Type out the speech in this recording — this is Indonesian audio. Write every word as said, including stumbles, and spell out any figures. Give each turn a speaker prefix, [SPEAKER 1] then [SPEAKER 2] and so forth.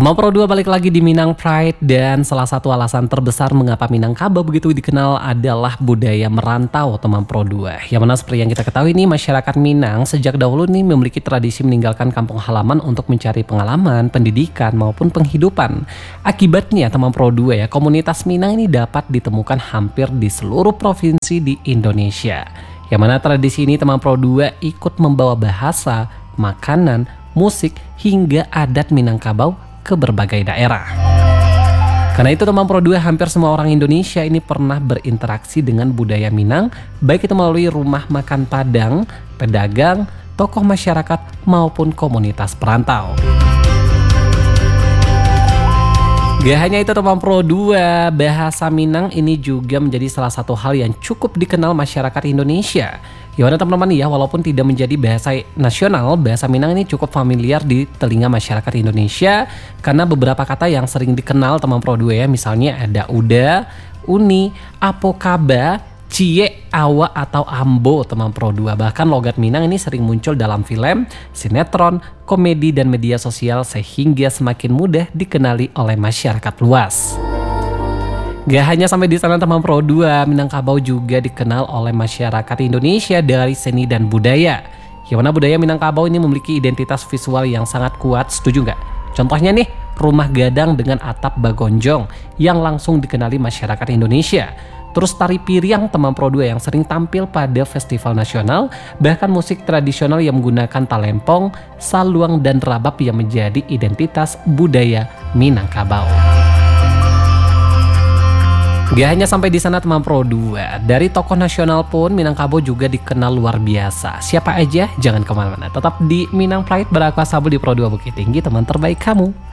[SPEAKER 1] Teman Pro dua balik lagi di Minang Pride, dan salah satu alasan terbesar mengapa Minangkabau begitu dikenal adalah budaya merantau teman Pro dua. Yang mana seperti yang kita ketahui nih, masyarakat Minang sejak dahulu nih memiliki tradisi meninggalkan kampung halaman untuk mencari pengalaman, pendidikan maupun penghidupan. Akibatnya teman Pro dua ya, komunitas Minang ini dapat ditemukan hampir di seluruh provinsi di Indonesia. Yang mana tradisi ini teman Pro dua ikut membawa bahasa, makanan, musik hingga adat Minangkabau ke berbagai daerah. Karena itu teman Pro dua, hampir semua orang Indonesia ini pernah berinteraksi dengan budaya Minang, baik itu melalui rumah makan Padang, pedagang, tokoh masyarakat maupun komunitas perantau. Gak hanya itu teman Pro dua, bahasa Minang ini juga menjadi salah satu hal yang cukup dikenal masyarakat Indonesia. Gimana teman-teman ya, walaupun tidak menjadi bahasa nasional, bahasa Minang ini cukup familiar di telinga masyarakat Indonesia karena beberapa kata yang sering dikenal teman Pro dua ya, misalnya ada uda, uni, apokaba, cie, awa atau ambo teman Pro dua. Bahkan logat Minang ini sering muncul dalam film, sinetron, komedi dan media sosial sehingga semakin mudah dikenali oleh masyarakat luas. Gak hanya sampai di sana teman Pro dua, Minangkabau juga dikenal oleh masyarakat Indonesia dari seni dan budaya. Yang mana budaya Minangkabau ini memiliki identitas visual yang sangat kuat, setuju nggak? Contohnya nih, rumah gadang dengan atap bagonjong yang langsung dikenali masyarakat Indonesia. Terus tari piring teman Pro dua yang sering tampil pada festival nasional, bahkan musik tradisional yang menggunakan talempong, saluang dan rabab yang menjadi identitas budaya Minangkabau. Gak hanya sampai di sana teman Pro dua, dari tokoh nasional pun Minangkabau juga dikenal luar biasa. Siapa aja? Jangan kemana-mana, tetap di Minang Pride, berakuasabel di Pro dua Bukit Tinggi, teman terbaik kamu.